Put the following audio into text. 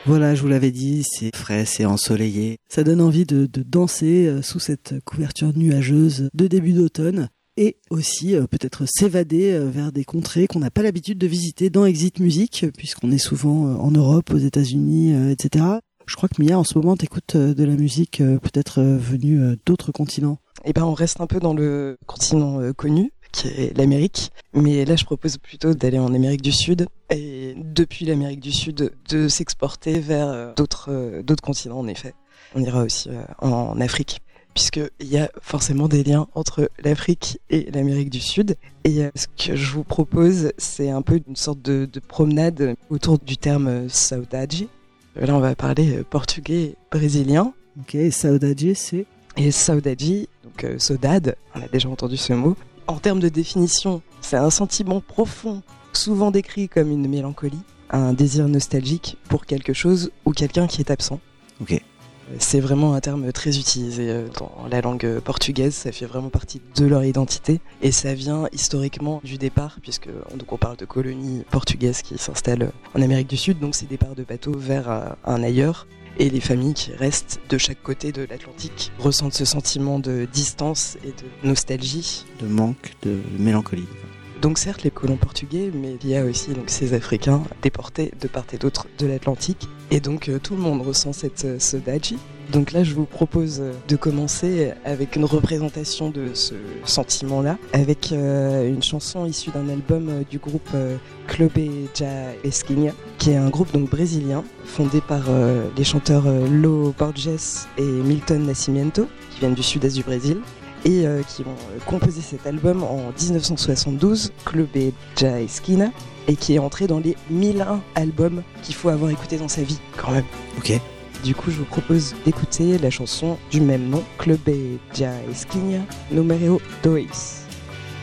Voilà, je vous l'avais dit, c'est frais, c'est ensoleillé. Ça donne envie de danser sous cette couverture nuageuse de début d'automne. Et aussi peut-être s'évader vers des contrées qu'on n'a pas l'habitude de visiter dans Exit Music, puisqu'on est souvent en Europe, aux États-Unis, etc. Je crois que Mia, en ce moment, t'écoutes de la musique peut-être venue d'autres continents. Eh ben, on reste un peu dans le continent connu, qui est l'Amérique. Mais là, je propose plutôt d'aller en Amérique du Sud. Et depuis l'Amérique du Sud, de s'exporter vers d'autres continents, en effet. On ira aussi en Afrique, puisqu'il y a forcément des liens entre l'Afrique et l'Amérique du Sud. Et ce que je vous propose, c'est un peu une sorte de promenade autour du terme saudade. Là, on va parler portugais et brésilien. Ok, saudade, c'est... Et saudade, donc saudade, on a déjà entendu ce mot. En termes de définition, c'est un sentiment profond, souvent décrit comme une mélancolie, un désir nostalgique pour quelque chose ou quelqu'un qui est absent. Ok. C'est vraiment un terme très utilisé dans la langue portugaise, ça fait vraiment partie de leur identité et ça vient historiquement du départ, puisque donc on parle de colonies portugaises qui s'installent en Amérique du Sud, donc c'est départ de bateaux vers un ailleurs. Et les familles qui restent de chaque côté de l'Atlantique ressentent ce sentiment de distance et de nostalgie. De manque, de mélancolie. Donc certes les colons portugais, mais il y a aussi donc ces Africains déportés de part et d'autre de l'Atlantique. Et donc tout le monde ressent cette saudade. Donc là je vous propose de commencer avec une représentation de ce sentiment-là, avec une chanson issue d'un album du groupe Clube da Esquina, qui est un groupe donc brésilien, fondé par les chanteurs Lô Borges et Milton Nascimento, qui viennent du sud-est du Brésil. Et qui ont composé cet album en 1972, Clube da Esquina, et qui est entré dans les 1001 albums qu'il faut avoir écouté dans sa vie, quand même. Ok. Du coup, je vous propose d'écouter la chanson du même nom, Clube da Esquina, numéro 2.